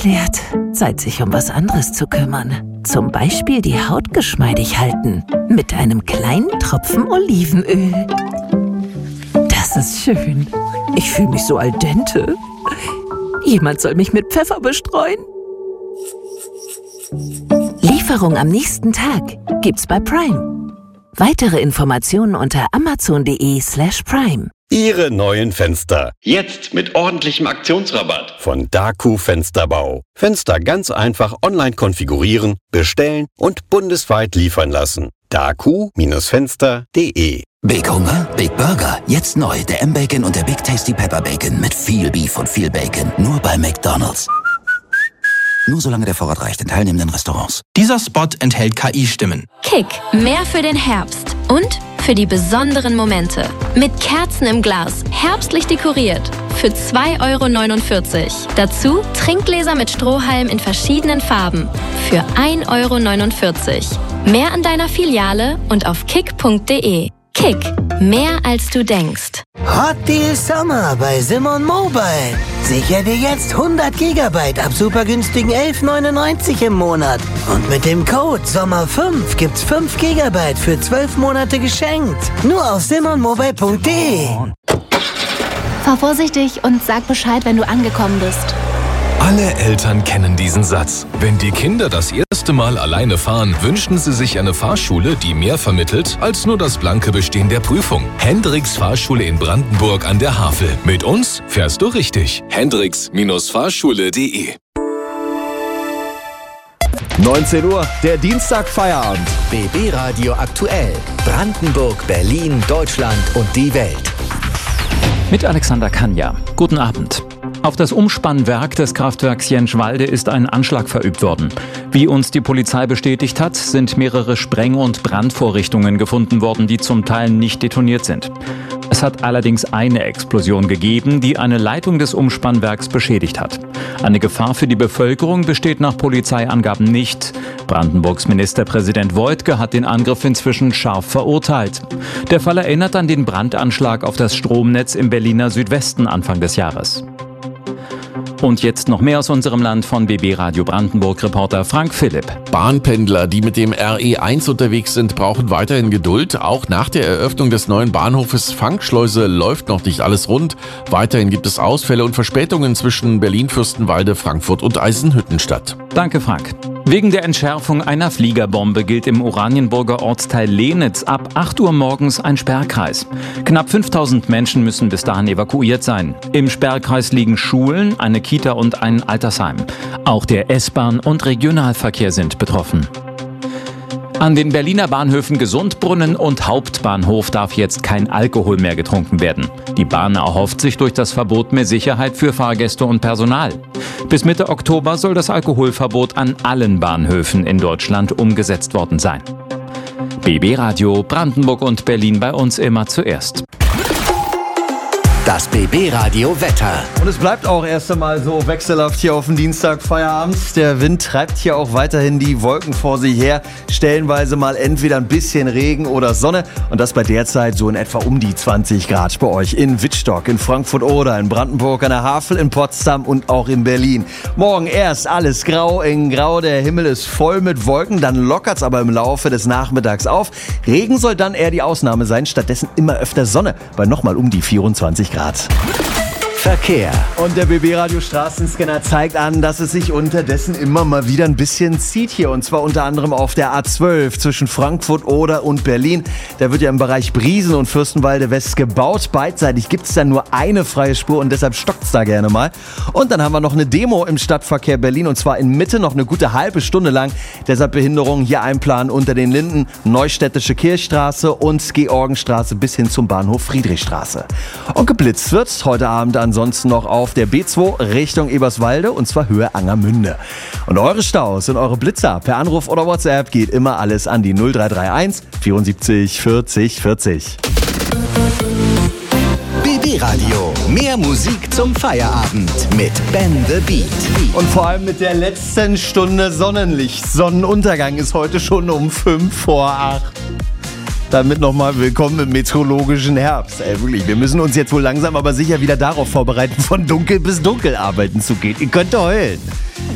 aufgeklärt. Zeit, sich um was anderes zu kümmern. Zum Beispiel die Haut geschmeidig halten. Mit einem kleinen Tropfen Olivenöl. Das ist schön. Ich fühle mich so al dente. Jemand soll mich mit Pfeffer bestreuen. Lieferung am nächsten Tag gibt's bei Prime. Weitere Informationen unter amazon.de/prime. Ihre neuen Fenster. Jetzt mit ordentlichem Aktionsrabatt. Von Daku Fensterbau. Fenster ganz einfach online konfigurieren, bestellen und bundesweit liefern lassen. daku-fenster.de. Big Hunger, Big Burger. Jetzt neu der M-Bacon und der Big Tasty Pepper Bacon mit viel Beef und viel Bacon. Nur bei McDonald's. Nur solange der Vorrat reicht in teilnehmenden Restaurants. Dieser Spot enthält KI-Stimmen. Kick, mehr für den Herbst und für die besonderen Momente. Mit Kerzen im Glas, herbstlich dekoriert. Für 2,49 €. Dazu Trinkgläser mit Strohhalm in verschiedenen Farben. Für 1,49 €. Mehr an deiner Filiale und auf kick.de. Kick, mehr als du denkst. Hot Deal Summer bei Simon Mobile. Sicher dir jetzt 100 GB ab super günstigen 11,99 € im Monat. Und mit dem Code SOMMER5 gibt's 5 GB für 12 Monate geschenkt. Nur auf simonmobile.de. Fahr vorsichtig und sag Bescheid, wenn du angekommen bist. Alle Eltern kennen diesen Satz. Wenn die Kinder das erste Mal alleine fahren, wünschen sie sich eine Fahrschule, die mehr vermittelt als nur das blanke Bestehen der Prüfung. Hendricks Fahrschule in Brandenburg an der Havel. Mit uns fährst du richtig. Hendricks-Fahrschule.de. 19 Uhr, der Dienstag-Feierabend. BB Radio aktuell. Brandenburg, Berlin, Deutschland und die Welt. Mit Alexander Kanja. Guten Abend. Auf das Umspannwerk des Kraftwerks Jentschwalde ist ein Anschlag verübt worden. Wie uns die Polizei bestätigt hat, sind mehrere Spreng- und Brandvorrichtungen gefunden worden, die zum Teil nicht detoniert sind. Es hat allerdings eine Explosion gegeben, die eine Leitung des Umspannwerks beschädigt hat. Eine Gefahr für die Bevölkerung besteht nach Polizeiangaben nicht. Brandenburgs Ministerpräsident Woidke hat den Angriff inzwischen scharf verurteilt. Der Fall erinnert an den Brandanschlag auf das Stromnetz im Berliner Südwesten Anfang des Jahres. Und jetzt noch mehr aus unserem Land von BB Radio Brandenburg-Reporter Frank Philipp. Bahnpendler, die mit dem RE1 unterwegs sind, brauchen weiterhin Geduld. Auch nach der Eröffnung des neuen Bahnhofes Fangschleuse läuft noch nicht alles rund. Weiterhin gibt es Ausfälle und Verspätungen zwischen Berlin-Fürstenwalde, Frankfurt und Eisenhüttenstadt. Danke, Frank. Wegen der Entschärfung einer Fliegerbombe gilt im Oranienburger Ortsteil Lehnitz ab 8 Uhr morgens ein Sperrkreis. Knapp 5000 Menschen müssen bis dahin evakuiert sein. Im Sperrkreis liegen Schulen, eine Kita und ein Altersheim. Auch der S-Bahn- und Regionalverkehr sind betroffen. An den Berliner Bahnhöfen Gesundbrunnen und Hauptbahnhof darf jetzt kein Alkohol mehr getrunken werden. Die Bahn erhofft sich durch das Verbot mehr Sicherheit für Fahrgäste und Personal. Bis Mitte Oktober soll das Alkoholverbot an allen Bahnhöfen in Deutschland umgesetzt worden sein. BB Radio Brandenburg und Berlin, bei uns immer zuerst. Das BB Radio Wetter. Und es bleibt auch erst einmal so wechselhaft hier auf dem Dienstag-Feierabend. Der Wind treibt hier auch weiterhin die Wolken vor sich her. Stellenweise mal entweder ein bisschen Regen oder Sonne. Und das bei der Zeit so in etwa um die 20 Grad bei euch in Wittstock, in Frankfurt-Oder, in Brandenburg an der Havel, in Potsdam und auch in Berlin. Morgen erst alles grau in grau. Der Himmel ist voll mit Wolken. Dann lockert's aber im Laufe des Nachmittags auf. Regen soll dann eher die Ausnahme sein. Stattdessen immer öfter Sonne bei nochmal um die 24 Grad. Verkehr. Und der BB-Radio Straßenscanner zeigt an, dass es sich unterdessen immer mal wieder ein bisschen zieht hier. Und zwar unter anderem auf der A12 zwischen Frankfurt, Oder und Berlin. Da wird ja im Bereich Briesen und Fürstenwalde West gebaut. Beidseitig gibt es da nur eine freie Spur und deshalb stockt es da gerne mal. Und dann haben wir noch eine Demo im Stadtverkehr Berlin und zwar in Mitte noch eine gute halbe Stunde lang. Deshalb Behinderung hier einplanen unter den Linden, Neustädtische Kirchstraße und Georgenstraße bis hin zum Bahnhof Friedrichstraße. Und geblitzt wird heute Abend ansonsten noch auf der B2 Richtung Eberswalde und zwar Höhe Angermünde. Und eure Staus und eure Blitzer per Anruf oder WhatsApp geht immer alles an die 0331 74 40 40. BB Radio. Mehr Musik zum Feierabend mit Ben the Beat. Und vor allem mit der letzten Stunde Sonnenlicht. Sonnenuntergang ist heute schon um 5 vor 8. Damit nochmal willkommen im meteorologischen Herbst. Wirklich, wir müssen uns jetzt wohl langsam aber sicher wieder darauf vorbereiten, von dunkel bis dunkel arbeiten zu gehen. Ihr könnt heulen.